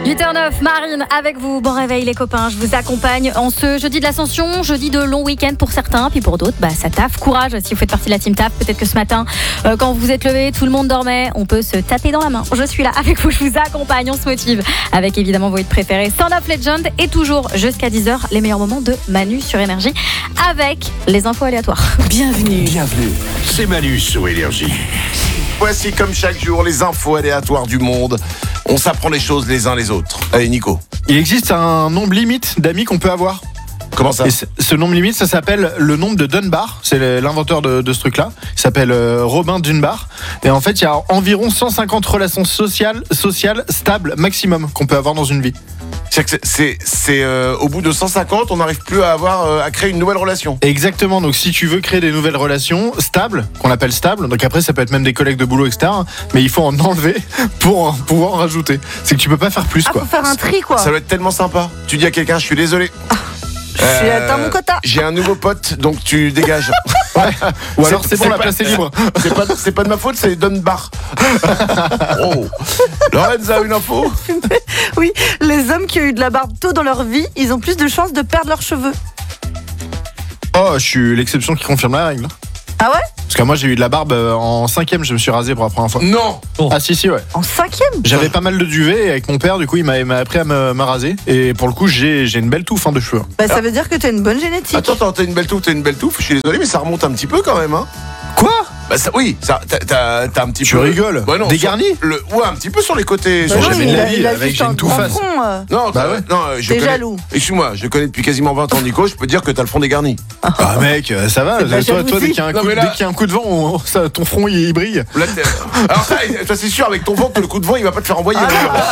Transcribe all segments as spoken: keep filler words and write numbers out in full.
huit heures neuf, Marine avec vous. Bon réveil les copains, je vous accompagne en ce jeudi de l'Ascension, jeudi de long week-end pour certains, puis pour d'autres, bah, ça taffe. Courage si vous faites partie de la team taf. Peut-être que ce matin, euh, quand vous vous êtes levé, tout le monde dormait, on peut se taper dans la main. Je suis là avec vous, je vous accompagne, on se motive avec évidemment vos hits préférés. Stand Up Legend et toujours jusqu'à dix heures, les meilleurs moments de Manu sur Énergie avec les infos aléatoires. Bienvenue. Bienvenue, c'est Manu sur Énergie. Voici comme chaque jour les infos aléatoires du monde. On s'apprend les choses les uns les autres. Allez Nico. Il existe un nombre limite d'amis qu'on peut avoir. Comment ça ? Et ce nombre limite, ça s'appelle le nombre de Dunbar. C'est l'inventeur de, de ce truc-là. Il s'appelle euh, Robin Dunbar. Et en fait, il y a environ cent cinquante relations sociales, sociales stables maximum qu'on peut avoir dans une vie. C'est, que c'est, c'est, c'est euh, au bout de cent cinquante, on n'arrive plus à avoir euh, à créer une nouvelle relation. Exactement. Donc, si tu veux créer des nouvelles relations stables, qu'on appelle stables, donc après, ça peut être même des collègues de boulot, et cetera. Mais il faut en enlever pour en pouvoir en rajouter. C'est que tu peux pas faire plus, Ah, quoi. faut faire un tri, quoi. Ça doit être tellement sympa. Tu dis à quelqu'un, je suis désolé. Je suis atteint mon quota. J'ai un nouveau pote, donc tu dégages. Ouais. Ou alors, C'est- c'est bon, c'est la pas- place est libre. C'est pas, c'est pas de ma faute, c'est Dunbar. Oh. Lorenza a une info ? Oui, les hommes qui ont eu de la barbe tôt dans leur vie, ils ont plus de chances de perdre leurs cheveux. Oh, je suis l'exception qui confirme la règle. Ah ouais ? Parce que moi, j'ai eu de la barbe euh, en cinquième, je me suis rasé pour la première fois. Non. Ah si, si, ouais. En cinquième ? J'avais pas mal de duvet et avec mon père, du coup, il m'a, il m'a appris à me, me raser. Et pour le coup, j'ai, j'ai une belle touffe hein, de cheveux. Bah, ça veut dire que t'as une bonne génétique. Attends, attends, t'as une belle touffe, t'as une belle touffe. Je suis désolé, mais ça remonte un petit peu quand même, hein. Quoi ? Bah ça, oui, ça, t'as, t'as, t'as un petit Tu peu. rigoles ? Bah non, Dégarni ? sur le, ouais, un petit peu sur les côtés. Bah sur non, les- jamais il de la a- vie, il a avec juste j'ai une un toux grand face. front, euh. Non, Bah t'as- ouais. non, je T'es connais. jaloux. Excuse-moi, je connais depuis quasiment vingt ans Nico. Je peux dire que t'as le front dégarni. Ah mec, euh, ça va. C'est pas Toi, toi, jalousie. dès qu'il y a un Non, coup, mais là- dès qu'il y a un coup de vent, on- ça, ton front il, il brille. Là, t'es- Alors ça, toi c'est sûr avec ton vent que le coup de vent il va pas te faire envoyer.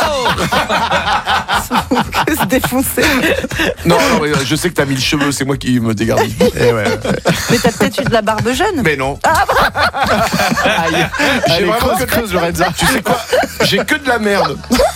Que se défoncer. Non, non, mais je sais que t'as mis le cheveu, c'est moi qui me dégarnis. Et ouais. Mais t'as peut-être eu de la barbe jeune. Mais non. Aïe. J'ai Allez, vraiment creuse, que- creuse, Lorenza. Tu sais quoi ? J'ai que de la merde.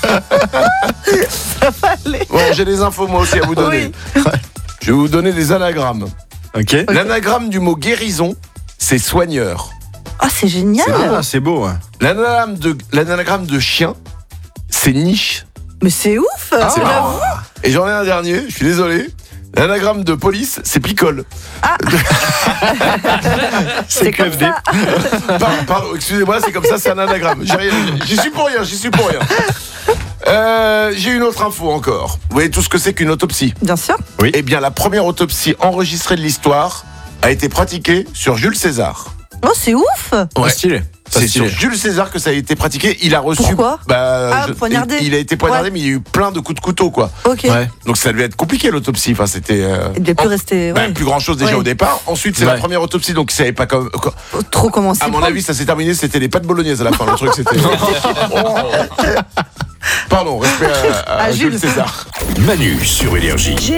Ça va aller. Bon, j'ai des infos moi aussi à vous donner. Je vais vous donner des anagrammes. Ok. L'anagramme du mot guérison, c'est soigneur. Ah, c'est génial. Ah, c'est beau. Ouais. L'anagramme de, l'anagramme de chien, c'est niche. Mais c'est ouf. C'est J'avoue. marrant. Et j'en ai un dernier, je suis désolé. L'anagramme de police, c'est picole. C'est comme Q F D. ça. Pardon, pardon, excusez-moi, c'est comme ça, c'est un anagramme. J'ai rien- J'y suis pour rien, j'y suis pour rien. Euh, j'ai une autre info encore. Vous voyez tout ce que c'est qu'une autopsie ? Bien sûr. Eh bien, la première autopsie enregistrée de l'histoire a été pratiquée sur Jules César. Oh, c'est ouf. Pas stylé. Pas C'est sur stylé. Jules César que ça a été pratiqué. Il a reçu. Pourquoi bah, Ah, je- poignardé. Il, il a été poignardé, Ouais. mais il y a eu plein de coups de couteau, quoi. Ok. Ouais. Donc ça devait être compliqué l'autopsie. Enfin, c'était. euh, Il devait plus en- rester. bah, Ouais. plus grand chose déjà Ouais. au départ. Ensuite, c'est la Ouais. première autopsie, donc il savait pas comme. quoi- Trop comment s'y À mon prendre. avis, ça s'est terminé. C'était les pâtes bolognaises à la fin. Le truc, c'était. Pardon, respect à, à À Jules Jules. César. Manu sur Énergie.